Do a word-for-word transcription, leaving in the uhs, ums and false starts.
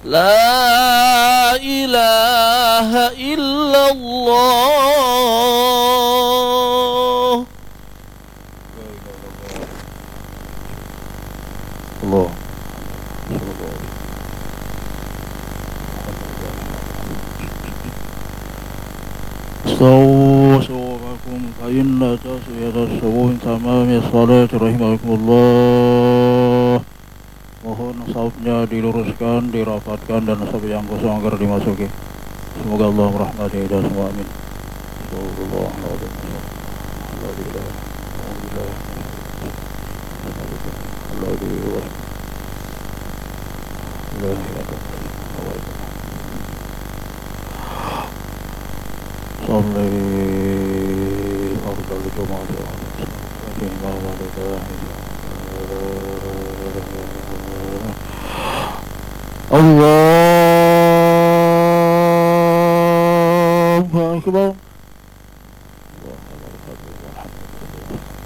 لا إله إلا الله. الله استووا صفوفكم فإن تسوية الصفوف من تمام الصلاة رحمكم الله. Mohon sahutnya diluruskan, dirapatkan, dan sahut yang kosong agar dimasuki. Semoga Allah merahmati dan semua, amin. Salli afdal Jumat Allahu Akbar.